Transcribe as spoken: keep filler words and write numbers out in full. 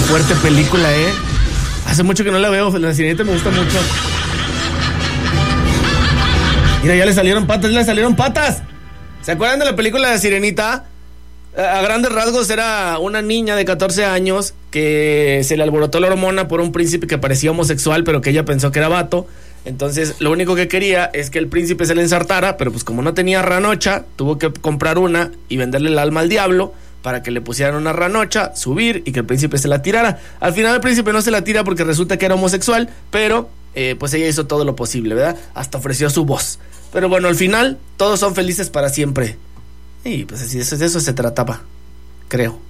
fuerte película, ¿eh? Hace mucho que no la veo, La Sirenita me gusta mucho. Mira, ya le salieron patas, ya le salieron patas. ¿Se acuerdan de la película de La Sirenita? A grandes rasgos era una niña de catorce años que se le alborotó la hormona por un príncipe que parecía homosexual, pero que ella pensó que era vato. Entonces lo único que quería es que el príncipe se le ensartara, pero pues como no tenía ranocha, tuvo que comprar una y venderle el alma al diablo para que le pusieran una ranocha, subir y que el príncipe se la tirara. Al final el príncipe no se la tira porque resulta que era homosexual, pero eh, pues ella hizo todo lo posible, ¿verdad? Hasta ofreció su voz. Pero bueno, al final todos son felices para siempre. Y pues así, de eso, de eso se trataba, creo.